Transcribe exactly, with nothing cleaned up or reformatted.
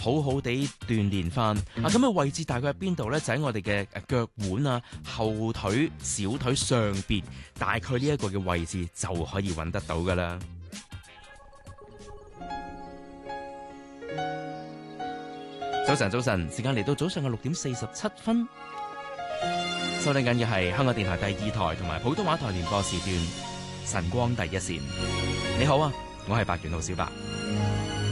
好好地鍛煉翻。啊，咁嘅位置大概喺邊度呢？就喺我哋嘅腳腕啊、後腿、小腿上邊，大概呢一個嘅位置就可以揾得到噶啦。早晨，早晨，時間嚟到早上嘅六點四十七分，收聽緊嘅係香港電台第二台同埋普通話台聯播時段晨光第一線。你好啊，我係白元浩小白。